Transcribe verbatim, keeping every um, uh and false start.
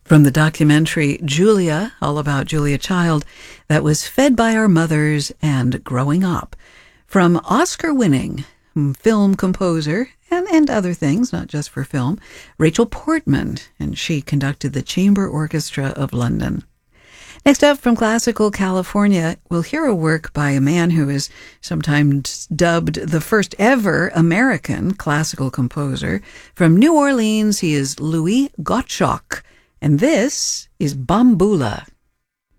From the documentary Julia, all about Julia Child, that was Fed by Our Mothers and Growing Up. From Oscar-winning film composer, and, and other things, not just for film, Rachel Portman, and she conducted the Chamber Orchestra of London. Next up, from classical California, we'll hear a work by a man who is sometimes dubbed the first ever American classical composer. From New Orleans, he is Louis Gottschalk, and this is Bambula.